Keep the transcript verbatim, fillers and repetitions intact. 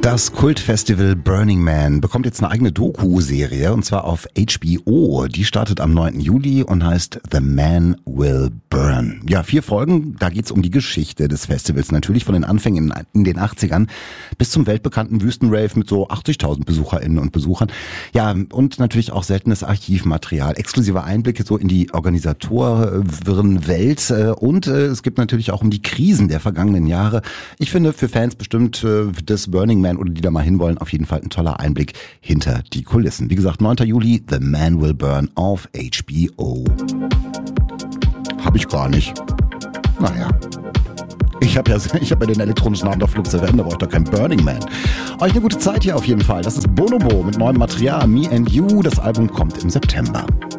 Das Kultfestival Burning Man bekommt jetzt eine eigene Doku-Serie und zwar auf H B O. Die startet am neunten Juli und heißt The Man Will Burn. Ja, vier Folgen, da geht's um die Geschichte des Festivals. Natürlich von den Anfängen in den achtzigern bis zum weltbekannten Wüstenrave mit so achtzigtausend BesucherInnen und Besuchern. Ja, und natürlich auch seltenes Archivmaterial, exklusive Einblicke so in die Organisatorenwelt und äh, es gibt natürlich auch um die Krisen der vergangenen Jahre. Ich finde für Fans bestimmt äh, des Burning Man oder die da mal hinwollen, auf jeden Fall ein toller Einblick hinter die Kulissen. Wie gesagt, neunten Juli, The Man Will Burn auf H B O. Hab ich gar nicht. Naja. Ich habe ja, ich hab ja den elektronischen Abend auf Flug zu werden, da brauche ich doch kein Burning Man. Euch eine gute Zeit hier auf jeden Fall. Das ist Bonobo mit neuem Material, Me and You. Das Album kommt im September.